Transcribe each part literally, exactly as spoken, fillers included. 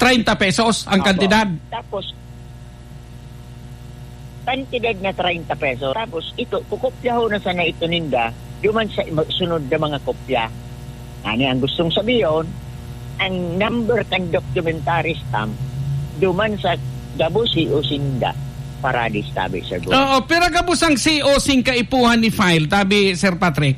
thirty pesos ang Opo. kantidad. Tapos, kantidad na thirty pesos. Tapos, ito, kukopya ho na sana ito ninda, duman sa sunod na mga kopya. Ano ang gustong sabihin, ang number kang documentary stamp, duman sa gabo si Osinda, Paradis, tabi, Sir Boy. Oo, pero gabos ang C O sing kaipuhan ni file, tabi, Sir Patrick.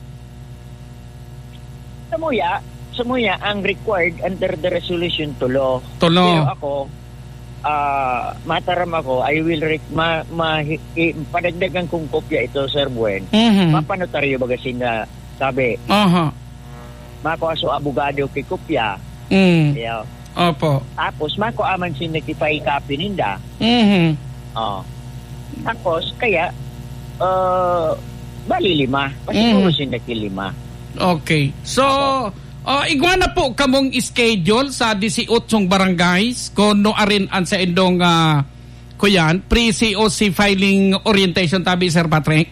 Samuya, samuya, ang required under the resolution to law. To law. Pero ako, ah mataram ako, I will re- ma, ma, i, padagdagan kong kopya ito, Sir Buen. Mhm. Mapanotaryo bagasin na sabi, Aha. mako aso abogado kay kopya. Mm. Yeah. Opo. Tapos mako aman sin nakipay copy ninda. Mhm. Oh. Tapos kaya uh, bali lima. Pasiguro Mm. sin nakilima. Okay. So, uh, iguana po kamong schedule sa eighteen barangays kung no arin an sa indong uh, kuyan, pre-C O C filing orientation, tabi, Sir Patrick?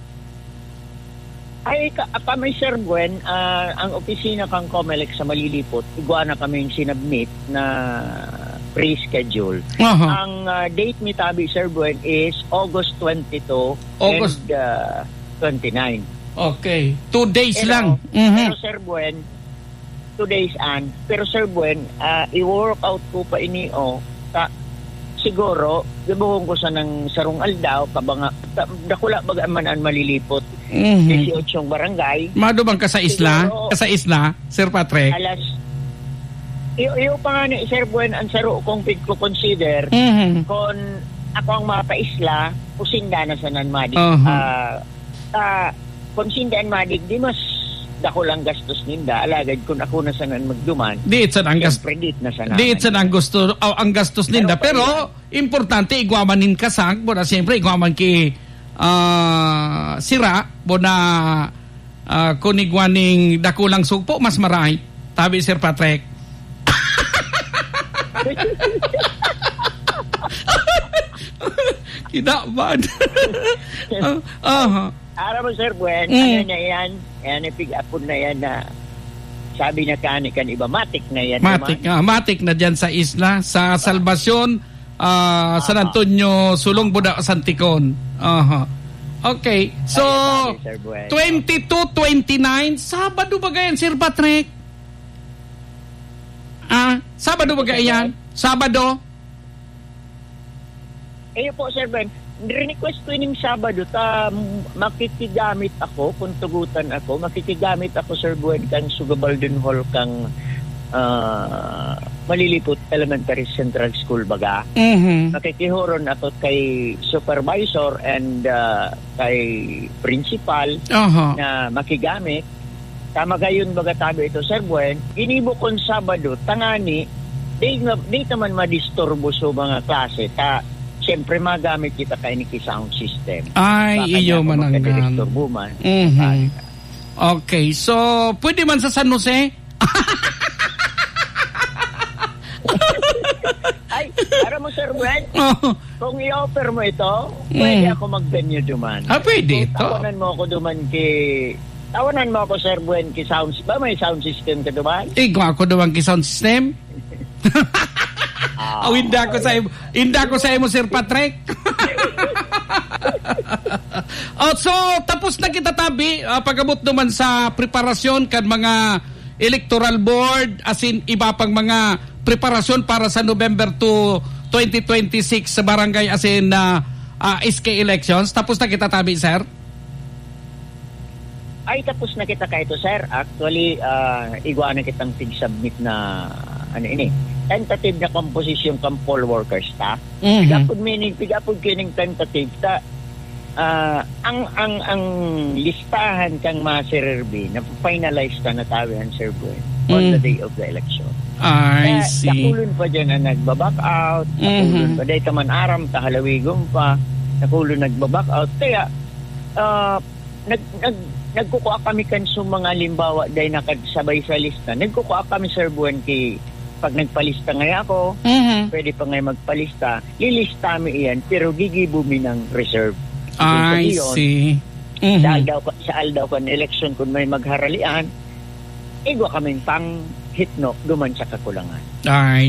Ay, ka, kami, Sir Gwen, ah, ang opisina kang Comelec sa Malilipot, igwa na kaming sinubmit na pre-schedule. Aha. Ang ah, date ni Tabi, Sir Gwen, is August twenty-two August. and ah, twenty-nine. Okay. Two days Pero, lang. pero Mhm. Sir Gwen, two days an. Pero Sir Gwen, ah, i-work out ko pa ini o, ta, siguro, gibuhong ko sa ng sarong aldaw, kabanga, ta, dakula bagaman ang Malilipot, Mhm. eighteen barangay, Madubang ka sa isla? Siguro- Ka sa isla, Sir Patrick? alas iyo iyo pa nga ni Sir Buen ang saro kong pig ko consider Mhm. kung ako ang mapaisla kusinda na sa nanmadig Uh-huh. ah ta kusinda an madig di mas dako lang gastos ninda alagad kung ako na sanan magduman Di itsan ang gastos. predict na sa Di itsan ang gusto oh, ang gastos ninda, Pero pero importante igwamanin kasang bona siyempre igwaman ki ah, sira bona uh, kunigwaning dakulang sugpo mas maray, tabi, Sir Patrick. Kinaban. Aha. Ara mo Sir Buen Mm. ano na yan yan ipig apon na yan na sabi na kani kan iba matik na yan Matik, ah, matik na dyan sa isla, sa Salvacion, ah, San Antonio, Sulong, Buda, Santikon. Aha. Okay. So, Ay, sabi, Sir Buen. twenty-two, twenty-nine, Sabado ba gayan, Sir Patrick? Ah, Sabado ba gayan? Sabado? Eh po, Sir Ben, request ko yung Sabado, ta makikigamit ako, kung tugutan ako, makikigamit ako, Sir Buen, kang Sugabaldon Hall, kang uh, Malilipot Elementary Central School baga. Mhm. Makikihuron ako kay supervisor and uh, kay principal Aha. na makigamit. Tama gayon baga tabi ito, Sir Buen, inibo kong Sabado, tangani, di, di naman madisturbo sa mga klase, ta siyempre magamit kita kay Niki sound system. Ay, Baka iyo niya ako mananggan. magkadidisturbo man. Mhm. Okay, so pwede man sa San Jose? Ay, para mo, Sir Buen, Oh. kung i-offer mo ito, pwede Mm. ako mag-venue duman. Ah, pwede ito. Tawanan mo ako duman ki... Tawanan mo ako, Sir Buen, ki sound... Ba may sound system ka duman? Igwa ko daw ang sound system. Ah, Oh, hindi ako sa hindi ako sa imo, Sir Patrick. Oh, so tapos na kita tabi uh, pagabot naman sa preparasyon kan mga electoral board as in iba pang mga preparasyon para sa November two, twenty twenty-six sa barangay as in uh, uh, S K elections. Tapos na kita tabi, Sir. Ay, tapos na kita ka ito, Sir. Actually, uh, igwa na kitang tig-submit na ano ini, tentative na composition kang poll workers ta. Mhm. Pigapod meaning, pigapod kining tentative ta. Uh, ang ang ang listahan kang Master B na finalize ta na tawihan, Sir Buen, on Mm. the day of the election. I Kaya, see. nakulon pa dyan na nagbaback out, nakulon Mhm. pa dahil taman aram, tahalawigong pa, nakulon nagbaback out. Kaya, uh, nag, nag, nagkukuha kami kan sa mga limbawa dahil nakasabay sa lista. Nagkukuha kami, Sir Buen, ki pag nagpalista ngayon ako, Mhm. pwede pa ngayon magpalista, lilista mi iyan, pero gigibo mi ng reserve. I Ibig sabihin, see. Mhm. Dahil daw, pa- sa aldaw kan election kung may magharalian, igwa kaming pang hitno duman sa kakulangan. I